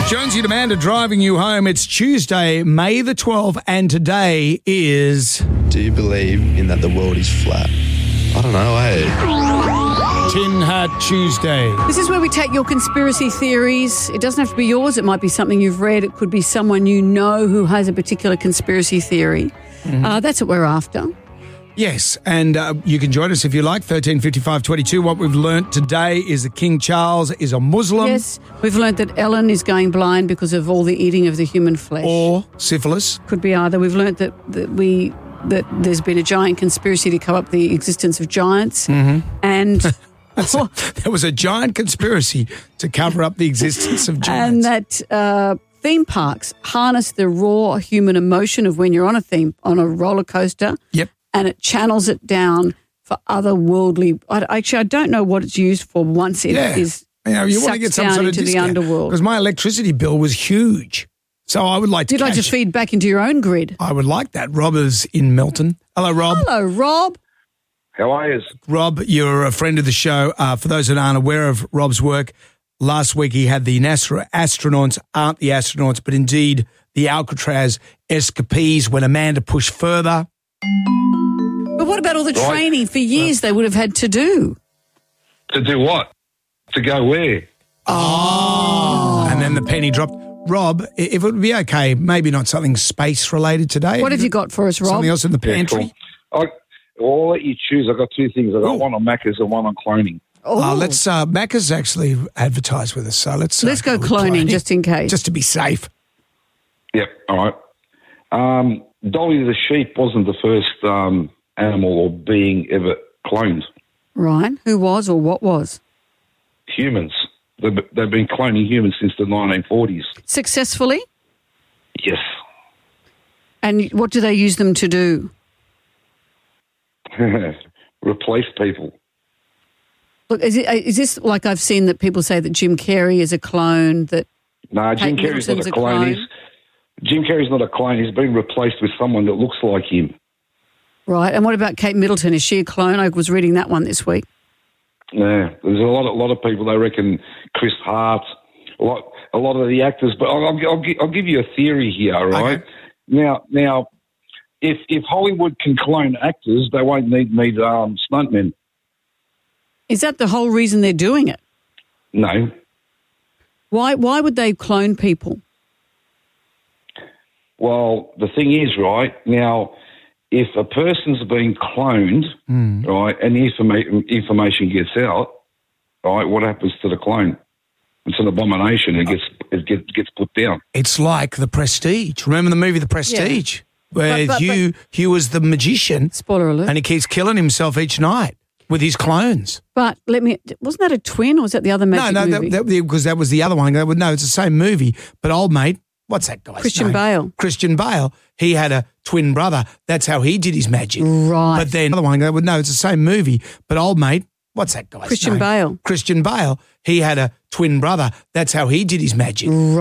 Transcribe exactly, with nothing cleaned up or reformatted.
Jonesy and Amanda driving you home. It's Tuesday, May the twelfth, and today is... Do you believe in that the world is flat? I don't know, eh? Tin Hat Tuesday. This is where we take your conspiracy theories. It doesn't have to be yours. It might be something you've read. It could be someone you know who has a particular conspiracy theory. Mm-hmm. Uh, that's what we're after. Yes, and uh, you can join us if you like, thirteen fifty-five twenty-two. What we've learnt today is that King Charles is a Muslim. Yes, we've learnt that Ellen is going blind because of all the eating of the human flesh. Or syphilis. Could be either. We've learnt that, that we that there's been a giant conspiracy to cover up the existence of giants. Mm-hmm. And... a, there was a giant conspiracy to cover up the existence of And giants. that uh, theme parks harness the raw human emotion of when you're on a theme, on a roller coaster. Yep. And it channels it down for otherworldly. I, actually, I don't know what it's used for once it yeah. is you know, you want to get some down sort of into the discount, underworld. because my electricity bill was huge. So I would like to You'd like to feed back into your own grid. I would like that. Rob is in Melton. Hello, Rob. Hello, Rob. How are you? Rob, you're a friend of the show. Uh, for those that aren't aware of Rob's work, last week he had the NASA astronauts aren't the astronauts, but indeed the Alcatraz escapees when Amanda pushed further. But what about all the Right. training for years they would have had to do? To do what? To go where? Oh. And then the penny dropped. Rob, if it would be okay, maybe not something space-related today. What have you got for us, Rob? Something else in the Yeah, pantry? cool. I, well, I'll let you choose. I've got two things. I've got Oh. one on Macca's and one on cloning. Oh. Uh, let's, uh, Macca's actually advertised with us, so let's... Uh, Let's go with cloning just in case. Just to be safe. Yep, all right. Um, Dolly the sheep wasn't the first um, animal or being ever cloned. Right. Who was or what was? Humans. They've, they've been cloning humans since the nineteen forties. Successfully? Yes. And what do they use them to do? Replace people. Look, is, it, is this like I've seen that people say that Jim Carrey is a clone, that No, Jim Kate Carrey's not Middleton's a a clone. clone? He's, Jim Carrey's not a clone. He's been replaced with someone that looks like him. right? And what about Kate Middleton? Is she a clone? I was reading that one this week. Yeah, there's a lot, of, a lot of people. They reckon Chris Hart, a lot, a lot of the actors. But I'll, I'll, I'll, gi- I'll give you a theory here, right? Okay. Now, now, if if Hollywood can clone actors, they won't need need um, stuntmen. Is that the whole reason they're doing it? No, Why? Why would they clone people? well, the thing is, right now, if a person's been cloned, right, and the informa- information gets out, right, what happens to the clone? It's an abomination. It gets it gets gets put down. It's like The Prestige. Remember the movie The Prestige? Where But- but- Hugh, Hugh was the magician Spoiler alert. and he keeps killing himself each night with his clones. But let me. Wasn't that a twin or was that the other magic no, no, movie? that, that, because that was the other one. They would know it's the same movie. But old mate, what's that guy's Christian name? Bale. Christian Bale. He had a twin brother. That's how he did his magic. Right. But then the other one, they would know it's the same movie. But old mate, what's that guy's Christian name? Bale. Christian Bale. He had a twin brother. That's how he did his magic.